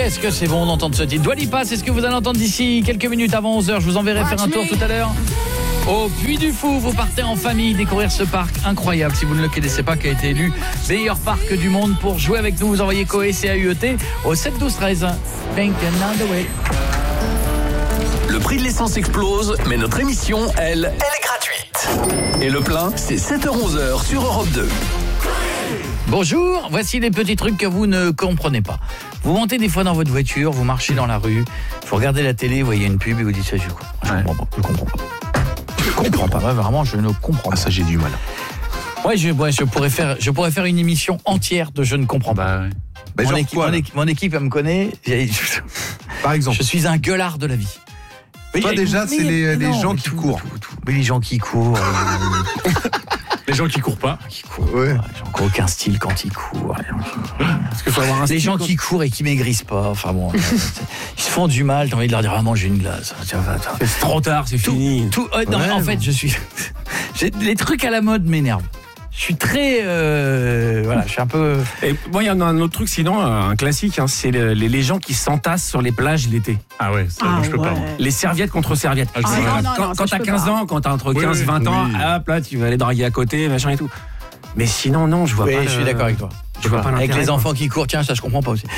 Qu'est-ce que c'est bon d'entendre ce titre. Dua Lipa, c'est ce que vous allez entendre d'ici quelques minutes avant 11h. Je vous enverrai faire un tour tout à l'heure. Au Puy du Fou, vous partez en famille découvrir ce parc incroyable. Si vous ne le connaissez pas, qui a été élu meilleur parc du monde. Pour jouer avec nous, vous envoyez Coé, C-A-U-E-T au 7 12 13. Think another way. Le prix de l'essence explose, mais notre émission, elle est gratuite. Et le plein, c'est 7h-11h sur Europe 2. Bonjour, voici les petits trucs que vous ne comprenez pas. Vous montez des fois dans votre voiture, vous marchez dans la rue, vous regardez la télé, vous voyez une pub et vous dites ça, je comprends pas. Je comprends pas. Ouais, vraiment, je ne comprends pas. Ça, j'ai du mal. Ouais, je pourrais faire une émission entière de je ne comprends pas. Bah, Mon équipe, elle me connaît. Par exemple. Je suis un gueuleur de la vie. Toi, déjà, c'est les gens qui courent. Mais les gens qui courent. Les gens qui courent pas. Ouais. Les gens qui n'ont aucun style quand ils courent. Parce qu'il faut avoir un les style gens qui courent et qui maigrissent pas. Enfin bon, ils se font du mal. T'as envie de leur dire, manger une glace. C'est trop tard, c'est fini. En fait, les trucs à la mode m'énervent. Je suis très... je suis un peu... Et moi, il y en a un autre truc, sinon, un classique, hein, c'est les gens qui s'entassent sur les plages l'été. Ah ouais, ça, moi, je peux pas. Les serviettes contre serviettes. Quand t'as 15 ans, quand t'as entre 15 et 20 ans, hop là, tu vas aller draguer à côté, machin et tout. Mais sinon, non, je vois pas. Oui, je suis d'accord avec toi. Avec les enfants qui courent, tiens, ça je comprends pas aussi.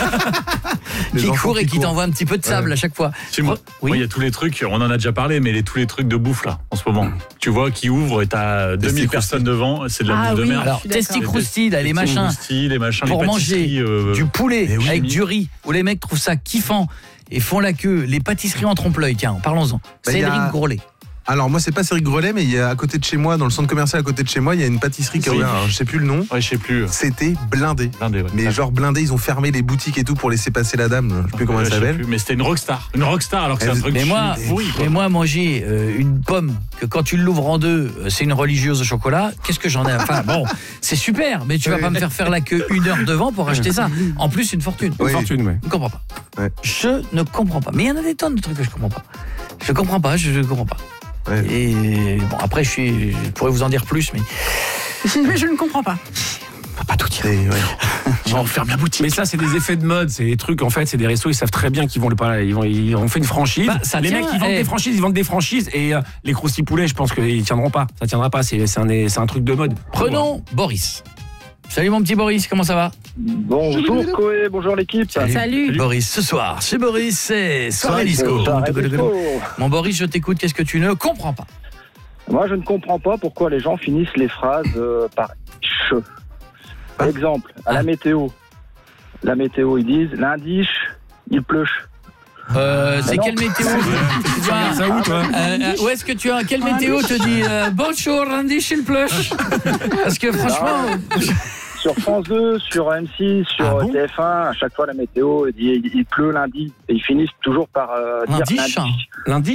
qui courent et qui t'envoient un petit peu de sable à chaque fois. Moi, il y a tous les trucs, on en a déjà parlé, mais tous les trucs de bouffe là, en ce moment. Tu vois, qui ouvrent et t'as 2000 personnes devant, c'est de la bouffe de merde. Alors, Testi-Crousti, les machins. Pour manger du poulet avec du riz, où les mecs trouvent ça kiffant et font la queue. Les pâtisseries en trompe-l'œil, tiens, parlons-en. Cédric Grolet. Alors moi c'est pas Cédric Grolet, mais il y a à côté de chez moi, dans le centre commercial à côté de chez moi, il y a une pâtisserie qui a ouvert, je sais plus le nom. Ouais, je sais plus. C'était blindé. Mais genre blindé, ils ont fermé les boutiques et tout pour laisser passer la dame, je sais plus comment elle s'appelle. Mais c'était une rockstar. Une rockstar alors que c'est un truc. Mais moi manger une pomme que quand tu l'ouvres en deux, c'est une religieuse au chocolat, qu'est-ce que j'en ai. Enfin bon, c'est super, mais tu vas pas me faire la queue 1 heure devant pour acheter ça. En plus une fortune. Oui. Je ne comprends pas. Ouais. Je ne comprends pas. Mais il y en a des tonnes de trucs que je comprends pas. Je comprends pas. Ouais. Et bon, après, je pourrais vous en dire plus, mais je ne comprends pas. On va pas tout dire. Ils vont fermer la boutique. Mais ça, c'est des effets de mode, c'est des trucs. En fait, c'est des restos. Ils savent très bien qu'ils vont ils ont fait une franchise. Les mecs, ils vendent des franchises, et les croustilles poulets, je pense qu'ils tiendront pas. Ça tiendra pas. C'est un truc de mode. Prenons Boris. Salut mon petit Boris, comment ça va? Bonjour Coé, bonjour l'équipe. Salut. Boris, ce soir, chez Boris, c'est Soirée Disco. Mon Boris, je t'écoute, qu'est-ce que tu ne comprends pas? Moi, je ne comprends pas pourquoi les gens finissent les phrases par ch. Exemple, à la météo. La météo, ils disent lundi, il pleut. C'est quelle météo? Ça où toi? Où est-ce que tu as quelle météo te dit bonjour lundi il pleut? Parce que franchement sur France 2, sur M6, sur TF1, à chaque fois la météo il pleut lundi et ils finissent toujours par dire lundi.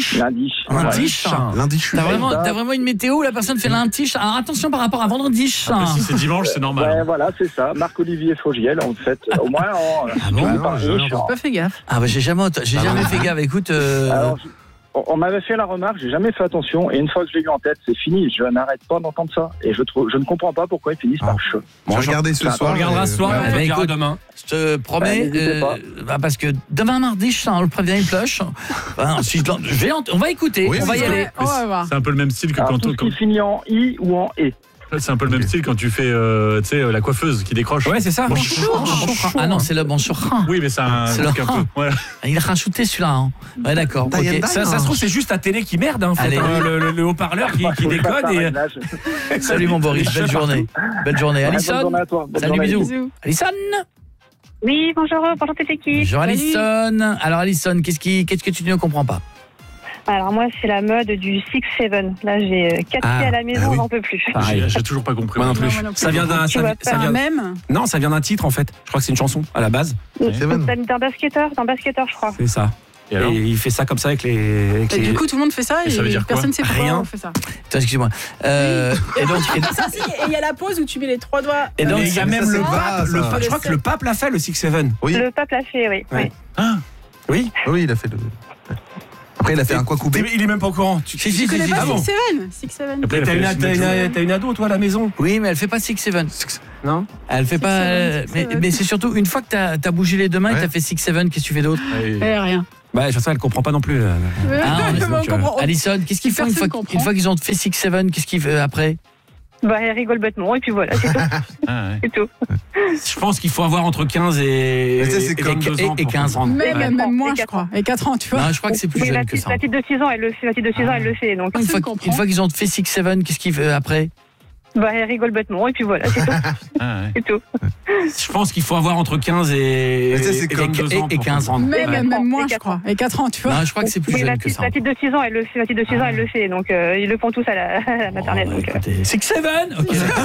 T'as vraiment une météo où la personne fait lundi. Alors attention par rapport à vendredi. Si c'est dimanche, c'est normal. Ouais, voilà, c'est ça. Marc-Olivier Fogiel, en fait. Au moins, j'ai pas fait gaffe. Ah bah j'ai jamais fait gaffe. Écoute. Alors, on m'avait fait la remarque, j'ai jamais fait attention, et une fois que je l'ai eu en tête, c'est fini. Je n'arrête pas d'entendre ça, et je ne comprends pas pourquoi ils finissent par che. Regardez ce soir. On regardera ce soir. Écoute, demain. Je te promets, parce que demain mardi, on le prévient, il plush. On va écouter, on va y aller. C'est un peu le même style que quand tout ce qui finit en i ou en e. C'est un peu le même style quand tu fais la coiffeuse qui décroche. Ouais, c'est ça. Ah non, c'est le bonjour. Oui, mais c'est un truc un peu. Ouais. Il a rajouté celui-là. Hein. Ouais, d'accord. Okay. Ça se trouve, c'est juste ta télé qui merde. Hein, le haut-parleur qui décode. Salut mon Boris, belle journée. Belle journée. Alison. Salut, bisous. Alison. Oui, bonjour toute l'équipe. Bonjour Alison. Alors Alison, qu'est-ce que tu ne comprends pas? Alors moi, c'est la mode du 6-7. Là, j'ai 4 filles à la maison, on n'en peut plus. J'ai toujours pas compris. Moi non plus. Ça vient d'un Non, ça vient d'un titre en fait. Je crois que c'est une chanson à la base. D'un basketteur, je crois. C'est ça. Et il fait ça comme ça avec les. Du coup, tout le monde fait ça et personne ne sait pourquoi on fait ça. Attends, excuse-moi. Et donc, il y a la pause où tu mets les 3 doigts. Et donc, il y a même le pape. Je crois que le pape l'a fait, le 6-7. Le pape l'a fait, oui. Oui. Oui, il a fait le. Après, il a fait un quoi couper. Il est même pas au courant. Tu connais pas Six-Seven? T'as une ado, toi, à la maison? Oui, mais elle fait pas Six-Seven. Non? Elle fait pas. Mais c'est surtout, une fois que t'as bougé les deux mains et t'as fait Six-Seven, qu'est-ce que tu fais d'autre? Rien. Bah, je sais, elle comprend pas non plus. Alison, qu'est-ce qu'ils font une fois qu'ils ont fait Six-Seven? Qu'est-ce qu'ils font après? Bah, elle rigole bêtement et puis voilà, c'est tout. C'est tout. Je pense qu'il faut avoir entre 15 et 22 ans. Et 15 ans. Même moins, je crois. Et 4 ans, tu vois. Non, je crois que c'est plus jeune que ça. La petite de 6 ans, elle le fait. La petite de 6 ans, elle le fait. Donc. Une fois qu'ils ont fait Six-Seven, qu'est-ce qu'ils font après? Bah, elle rigole bêtement et puis voilà, c'est tout. C'est tout. Je pense qu'il faut avoir entre 15 et 15 ans. Même moins, je crois. Et 4 ans, tu vois. Non, je crois que c'est plus jeune que ça. La petite de 6 ans, elle le fait. La petite de 6 ans, elle le fait. Donc, ils le font tous à la maternelle. Six-Seven.